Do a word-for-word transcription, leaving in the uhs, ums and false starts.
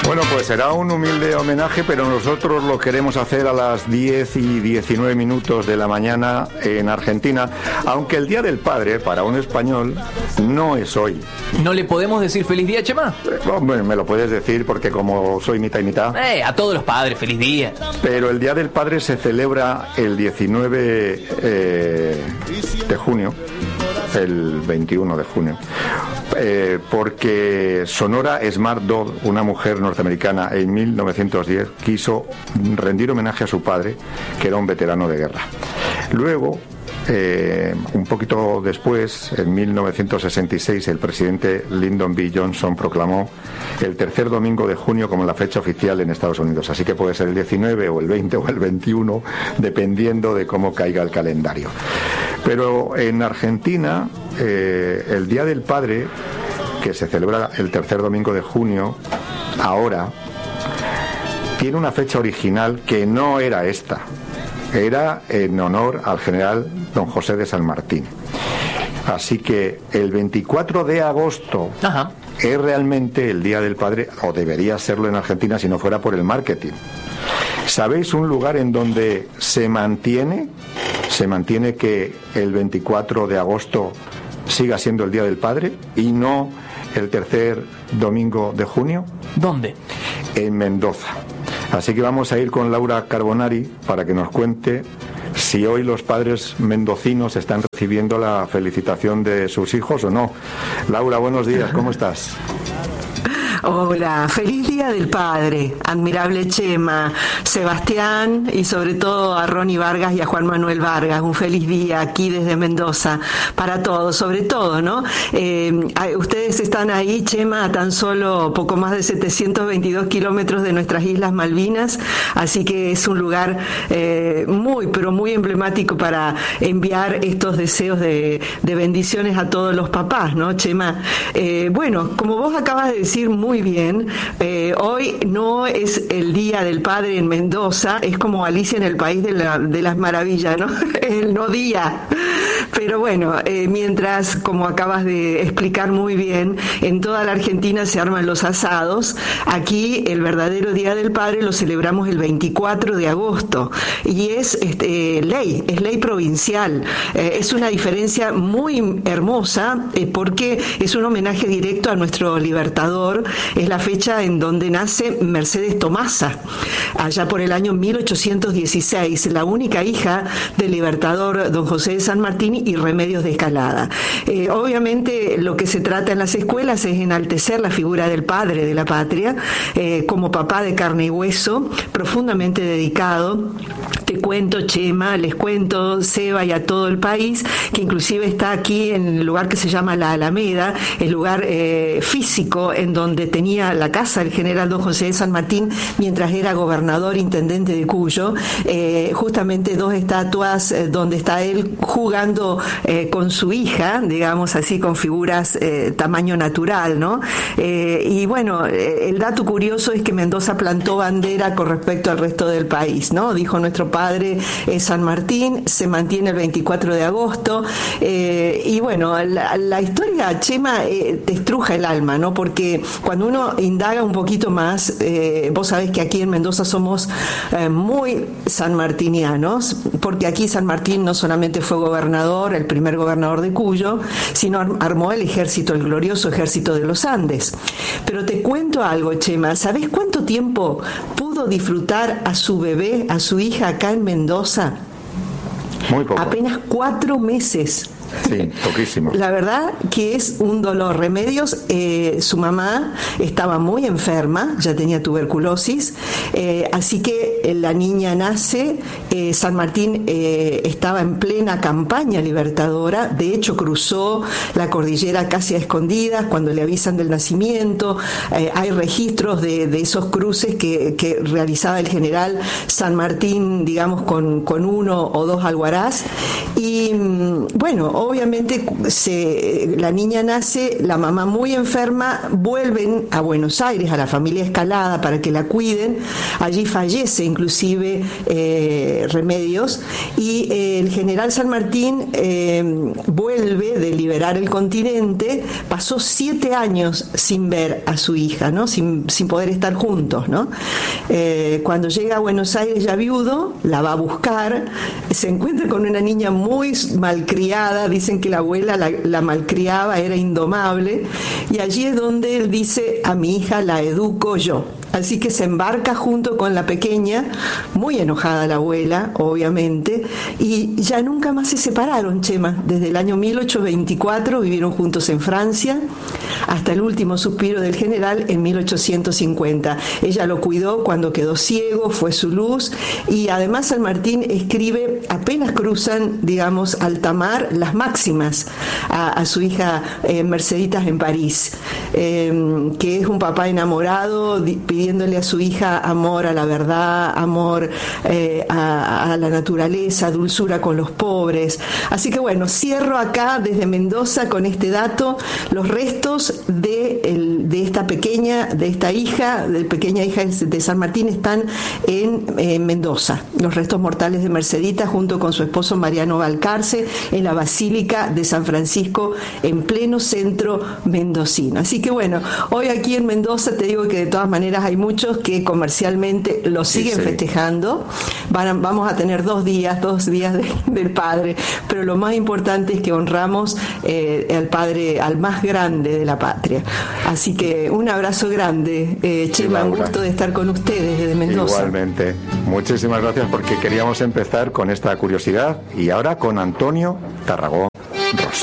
Bueno, pues será un humilde homenaje, pero nosotros lo queremos hacer a las diez y diecinueve minutos de la mañana en Argentina, aunque el Día del Padre, para un español, no es hoy. ¿No le podemos decir feliz día, Chema? Eh, hombre, me lo puedes decir porque como soy mitad y mitad. Eh, a todos los padres, feliz día. Pero el Día del Padre se celebra el diecinueve eh, de junio, el veintiuno de junio. Eh, porque Sonora Smart Dodd, una mujer norteamericana, en mil novecientos diez quiso rendir homenaje a su padre, que era un veterano de guerra. Luego, eh, un poquito después, en mil novecientos sesenta y seis, el presidente Lyndon B. Johnson proclamó el tercer domingo de junio como la fecha oficial en Estados Unidos. Así que puede ser el diecinueve o el veinte o el veintiuno, dependiendo de cómo caiga el calendario. Pero en Argentina, eh, el Día del Padre, que se celebra el tercer domingo de junio, ahora, tiene una fecha original que no era esta. Era en honor al general don José de San Martín. Así que el veinticuatro de agosto Ajá. es realmente el Día del Padre, o debería serlo en Argentina si no fuera por el marketing. ¿Sabéis un lugar en donde se mantiene, se mantiene que el veinticuatro de agosto siga siendo el Día del Padre y no el tercer domingo de junio? ¿Dónde? En Mendoza. Así que vamos a ir con Laura Carbonari para que nos cuente si hoy los padres mendocinos están recibiendo la felicitación de sus hijos o no. Laura, buenos días, ¿cómo estás? Hola, feliz Día del Padre, admirable Chema, Sebastián y sobre todo a Ronnie Vargas y a Juan Manuel Vargas. Un feliz día aquí desde Mendoza para todos, sobre todo, ¿no? Eh, ustedes están ahí, Chema, a tan solo poco más de setecientos veintidós kilómetros de nuestras Islas Malvinas, así que es un lugar eh, muy, pero muy emblemático para enviar estos deseos de, de bendiciones a todos los papás, ¿no, Chema? Eh, bueno, como vos acabas de decir muy Muy bien, eh, hoy no es el Día del Padre en Mendoza, es como Alicia en el País de, la, de las Maravillas, ¿no? El no día. Pero bueno, eh, mientras, como acabas de explicar muy bien, en toda la Argentina se arman los asados, aquí el verdadero Día del Padre lo celebramos el veinticuatro de agosto y es este, ley, es ley provincial. Eh, es una diferencia muy hermosa eh, porque es un homenaje directo a nuestro libertador. Es la fecha en donde nace Mercedes Tomasa, allá por el año mil ochocientos dieciséis, la única hija del libertador don José de San Martín y Remedios de Escalada. Eh, obviamente lo que se trata en las escuelas es enaltecer la figura del padre de la patria, eh, como papá de carne y hueso, profundamente dedicado. Te cuento, Chema, les cuento, Seba, y a todo el país, que inclusive está aquí en el lugar que se llama La Alameda, el lugar eh, físico en donde tenía la casa el general don José de San Martín mientras era gobernador intendente de Cuyo, eh, justamente dos estatuas eh, donde está él jugando eh, con su hija, digamos así, con figuras eh, tamaño natural, ¿no? Eh, y bueno, eh, el dato curioso es que Mendoza plantó bandera con respecto al resto del país, ¿no? Dijo nuestro padre eh, San Martín, se mantiene el veinticuatro de agosto, eh, y bueno, la, la historia, Chema, eh, te estruja el alma, ¿no? Porque cuando uno indaga un poquito más, eh, vos sabés que aquí en Mendoza somos eh, muy sanmartinianos, porque aquí San Martín no solamente fue gobernador, el primer gobernador de Cuyo, sino armó el ejército, el glorioso ejército de los Andes. Pero te cuento algo, Chema, ¿sabés cuánto tiempo pudo disfrutar a su bebé, a su hija acá en Mendoza? Muy poco. Apenas cuatro meses. Sí, poquísimo. La verdad que es un dolor. Remedios, eh, su mamá estaba muy enferma, ya tenía tuberculosis, eh, así que eh, la niña nace, eh, San Martín eh, estaba en plena campaña libertadora, de hecho cruzó la cordillera casi a escondidas cuando le avisan del nacimiento, eh, hay registros de, de esos cruces que, que realizaba el general San Martín, digamos, con, con uno o dos alguarás, y bueno, obviamente se, la niña nace, la mamá muy enferma, vuelven a Buenos Aires, a la familia Escalada, para que la cuiden. Allí fallece inclusive eh, remedios, y eh, el general San Martín eh, vuelve de liberar el continente, pasó siete años sin ver a su hija, ¿no? sin, sin poder estar juntos, ¿no? Eh, cuando llega a Buenos Aires ya viudo, la va a buscar, se encuentra con una niña muy malcriada, dicen que la abuela la, la malcriaba, era indomable, y allí es donde él dice: a mi hija la educo yo. Así que se embarca junto con la pequeña, muy enojada la abuela, obviamente, y ya nunca más se separaron, Chema. Desde el año mil ochocientos veinticuatro vivieron juntos en Francia, hasta el último suspiro del general en mil ochocientos cincuenta. Ella lo cuidó cuando quedó ciego, fue su luz, y además San Martín escribe, apenas cruzan, digamos, alta mar, las máximas a, a su hija eh, Merceditas en París, eh, que es un papá enamorado, pidiéndole a su hija amor a la verdad, amor eh, a, a la naturaleza, dulzura con los pobres. Así que bueno, cierro acá desde Mendoza con este dato. Los restos de, el, de esta pequeña, de esta hija, de pequeña hija de San Martín, están en, en Mendoza. Los restos mortales de Mercedita, junto con su esposo Mariano Balcarce, en la Basílica de San Francisco, en pleno centro mendocino. Así que bueno, hoy aquí en Mendoza te digo que de todas maneras hay muchos que comercialmente lo siguen sí, sí. festejando. Van a, vamos a tener dos días, dos días de, del Padre, pero lo más importante es que honramos eh, al Padre, al más grande de la patria. Así que un abrazo grande, eh, Chema, un gusto de estar con ustedes desde Mendoza. Igualmente, muchísimas gracias, porque queríamos empezar con esta curiosidad y ahora con Antonio Tarragón Rosa.